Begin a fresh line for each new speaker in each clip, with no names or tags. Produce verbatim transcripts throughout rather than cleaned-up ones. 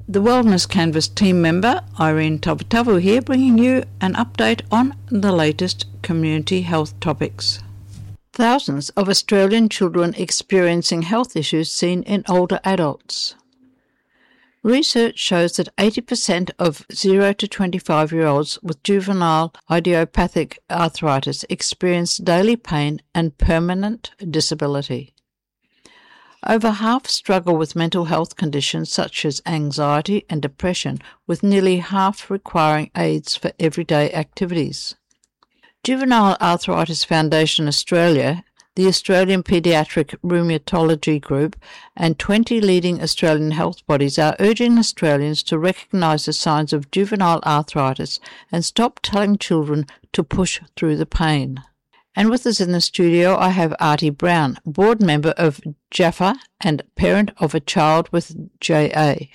The Wellness Canvas team member, Irene Tavatavu here, bringing you an update on the latest community health topics. Thousands of Australian children experiencing health issues seen in older adults. Research shows that eighty percent of zero to twenty-five-year-olds with juvenile idiopathic arthritis experience daily pain and permanent disability. Over half struggle with mental health conditions such as anxiety and depression, with nearly half requiring aids for everyday activities. Juvenile Arthritis Foundation Australia, the Australian Paediatric Rheumatology Group, and twenty leading Australian health bodies are urging Australians to recognise the signs of juvenile arthritis and stop telling children to push through the pain. And with us in the studio, I have Artie Brown, board member of JAFA and parent of a child with J A.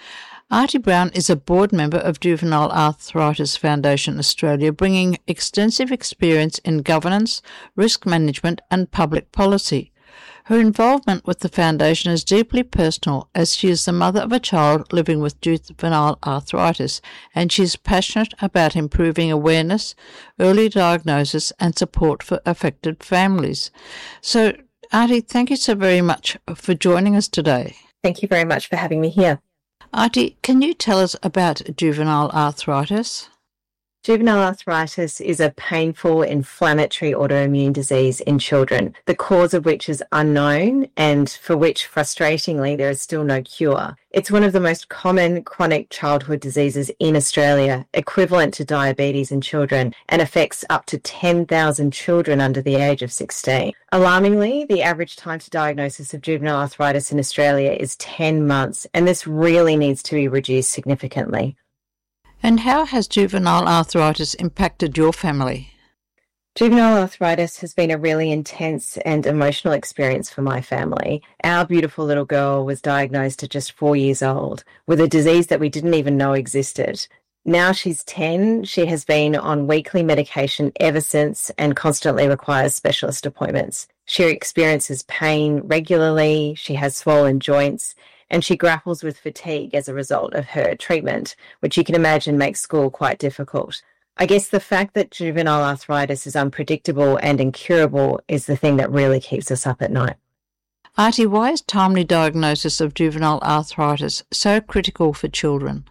Artie Brown is a board member of Juvenile Arthritis Foundation Australia, bringing extensive experience in governance, risk management and public policy. Her involvement with the foundation is deeply personal, as she is the mother of a child living with juvenile arthritis, and she is passionate about improving awareness, early diagnosis and support for affected families. So, Artie, thank you so very much for joining us today.
Thank you very much for having me here.
Artie, can you tell us about juvenile arthritis?
Juvenile arthritis is a painful inflammatory autoimmune disease in children, the cause of which is unknown and for which, frustratingly, there is still no cure. It's one of the most common chronic childhood diseases in Australia, equivalent to diabetes in children, and affects up to ten thousand children under the age of sixteen. Alarmingly, the average time to diagnosis of juvenile arthritis in Australia is ten months, and this really needs to be reduced significantly.
And how has juvenile arthritis impacted your family?
Juvenile arthritis has been a really intense and emotional experience for my family. Our beautiful little girl was diagnosed at just four years old with a disease that we didn't even know existed. Now she's ten, she has been on weekly medication ever since and constantly requires specialist appointments. She experiences pain regularly, she has swollen joints, and she grapples with fatigue as a result of her treatment, which you can imagine makes school quite difficult. I guess the fact that juvenile arthritis is unpredictable and incurable is the thing that really keeps us up at night.
Artie, why is timely diagnosis of juvenile arthritis so critical for children?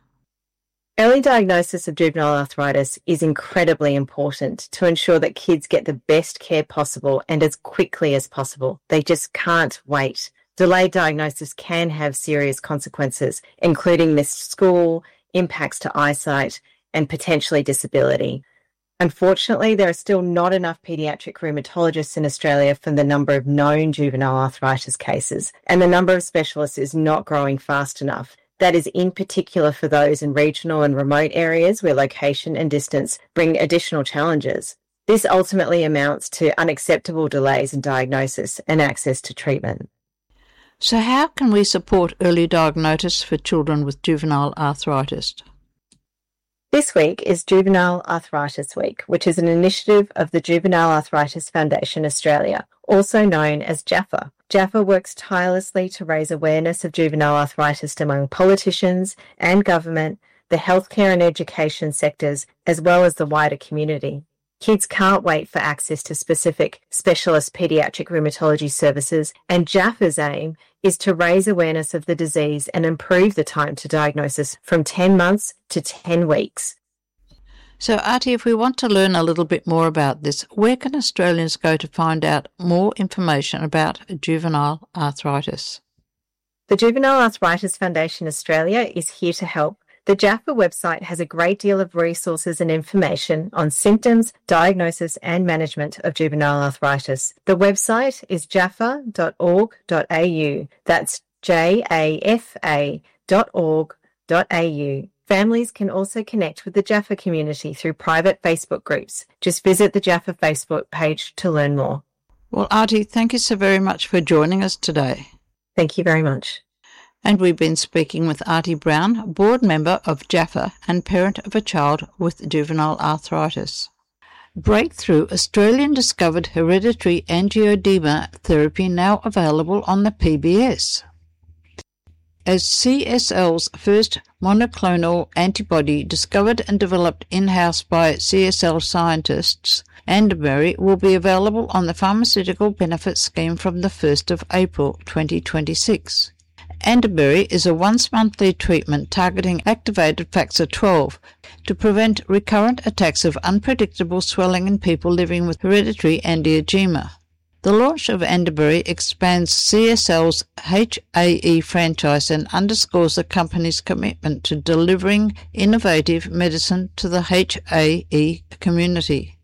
Early diagnosis of juvenile arthritis is incredibly important to ensure that kids get the best care possible and as quickly as possible. They just can't wait. Delayed diagnosis can have serious consequences, including missed school, impacts to eyesight, and potentially disability. Unfortunately, there are still not enough paediatric rheumatologists in Australia for the number of known juvenile arthritis cases, and the number of specialists is not growing fast enough. That is in particular for those in regional and remote areas where location and distance bring additional challenges. This ultimately amounts to unacceptable delays in diagnosis and access to treatment.
So how can we support early diagnosis for children with juvenile arthritis?
This week is Juvenile Arthritis Week, which is an initiative of the Juvenile Arthritis Foundation Australia, also known as JAFA. JAFA works tirelessly to raise awareness of juvenile arthritis among politicians and government, the healthcare and education sectors, as well as the wider community. Kids can't wait for access to specific specialist paediatric rheumatology services, and JAFA's aim is to raise awareness of the disease and improve the time to diagnosis from ten months to ten weeks.
So, Artie, if we want to learn a little bit more about this, where can Australians go to find out more information about juvenile arthritis?
The Juvenile Arthritis Foundation Australia is here to help. The JAFA website has a great deal of resources and information on symptoms, diagnosis and management of juvenile arthritis. The website is jaffa dot org dot a u. That's J A F A dot org dot a u. Families can also connect with the JAFA community through private Facebook groups. Just visit the JAFA Facebook page to learn more.
Well, Artie, thank you so very much for joining us today.
Thank you very much.
And we've been speaking with Artie Brown, board member of JAFA and parent of a child with juvenile arthritis. Breakthrough Australian discovered hereditary angioedema therapy now available on the P B S. as C S L's first monoclonal antibody discovered and developed in-house by C S L scientists, Andembry will be available on the Pharmaceutical Benefit Scheme from the first of April twenty twenty-six. Andembry is a once-monthly treatment targeting activated factor twelve to prevent recurrent attacks of unpredictable swelling in people living with hereditary angioedema. The launch of Andembry expands C S L's H A E franchise and underscores the company's commitment to delivering innovative medicine to the H A E community.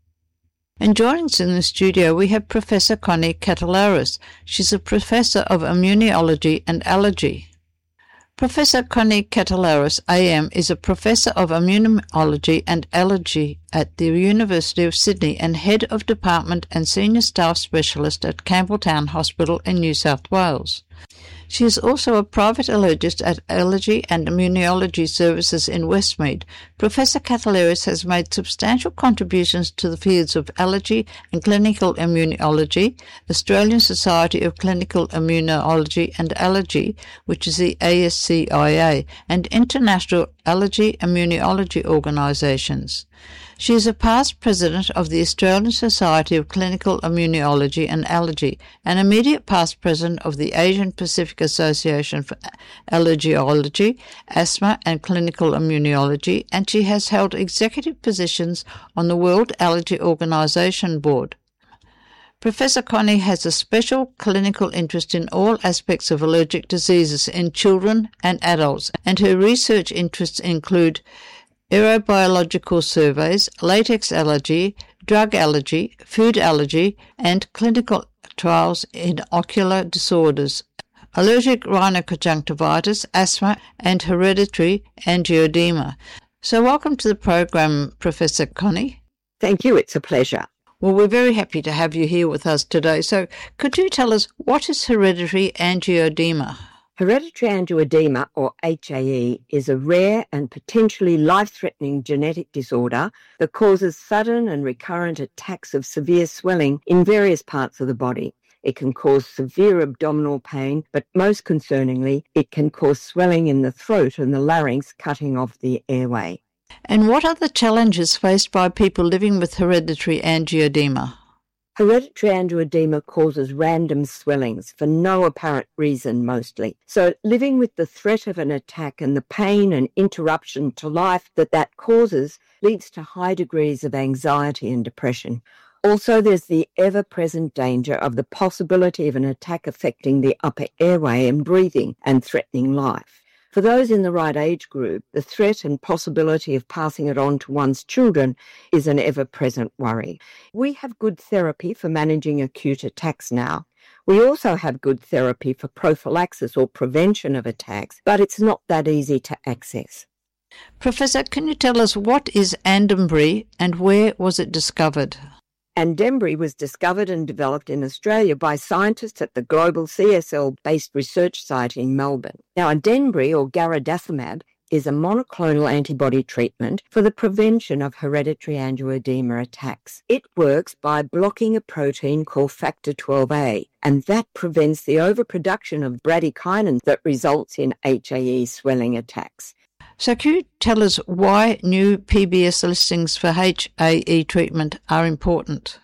And joining us in the studio, we have Professor Connie Catalaris. She's a professor of immunology and allergy. Professor Connie Catalaris, A M, is a professor of immunology and allergy at the University of Sydney and head of department and senior staff specialist at Campbelltown Hospital in New South Wales. She is also a private allergist at Allergy and Immunology Services in Westmead. Professor Catalaris has made substantial contributions to the fields of allergy and clinical immunology, Australian Society of Clinical Immunology and Allergy, which is the A S C I A, and international allergy immunology organisations. She is a past president of the Australian Society of Clinical Immunology and Allergy, an immediate past president of the Asian Pacific Association for Allergology, Asthma and Clinical Immunology, and she has held executive positions on the World Allergy Organization Board. Professor Connie has a special clinical interest in all aspects of allergic diseases in children and adults, and her research interests include aerobiological surveys, latex allergy, drug allergy, food allergy, and clinical trials in ocular disorders, allergic rhinoconjunctivitis, asthma, and hereditary angioedema. So welcome to the program, Professor Connie.
Thank you. It's a pleasure.
Well, we're very happy to have you here with us today. So could you tell us, what is hereditary angioedema?
Hereditary angioedema, or H A E, is a rare and potentially life-threatening genetic disorder that causes sudden and recurrent attacks of severe swelling in various parts of the body. It can cause severe abdominal pain, but most concerningly, it can cause swelling in the throat and the larynx, cutting off the airway.
And what are the challenges faced by people living with hereditary angioedema?
Hereditary angioedema causes random swellings for no apparent reason mostly. So living with the threat of an attack and the pain and interruption to life that that causes leads to high degrees of anxiety and depression. Also, there's the ever-present danger of the possibility of an attack affecting the upper airway and breathing and threatening life. For those in the right age group, the threat and possibility of passing it on to one's children is an ever-present worry. We have good therapy for managing acute attacks now. We also have good therapy for prophylaxis or prevention of attacks, but it's not that easy to access.
Professor, can you tell us, what is Andembry and where was it discovered?
Andembry was discovered and developed in Australia by scientists at the global C S L-based research site in Melbourne. Now, Andembry, or garadacimab, is a monoclonal antibody treatment for the prevention of hereditary angioedema attacks. It works by blocking a protein called factor twelve A, and that prevents the overproduction of bradykinin that results in H A E swelling attacks.
So can you tell us why new P B S listings for H A E treatment are important?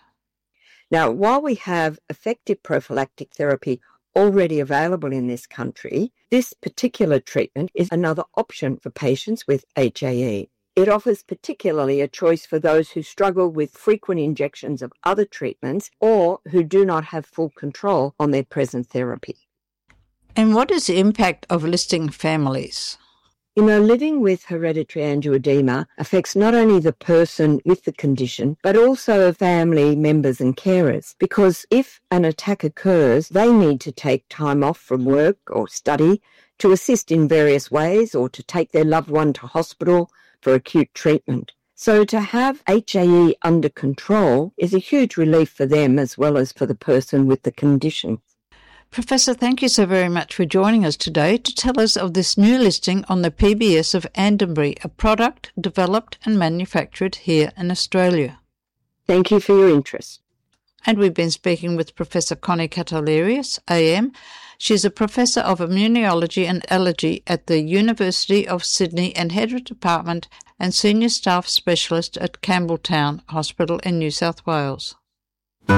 Now, while we have effective prophylactic therapy already available in this country, this particular treatment is another option for patients with H A E. It offers particularly a choice for those who struggle with frequent injections of other treatments or who do not have full control on their present therapy.
And what is the impact of listing families?
You know, living with hereditary angioedema affects not only the person with the condition, but also family members and carers, because if an attack occurs, they need to take time off from work or study to assist in various ways or to take their loved one to hospital for acute treatment. So to have H A E under control is a huge relief for them as well as for the person with the condition.
Professor, thank you so very much for joining us today to tell us of this new listing on the P B S of Andembry, a product developed and manufactured here in Australia.
Thank you for your interest.
And we've been speaking with Professor Connie Catalaris, A M, She's a Professor of Immunology and Allergy at the University of Sydney and Head of Department and Senior Staff Specialist at Campbelltown Hospital in New South Wales.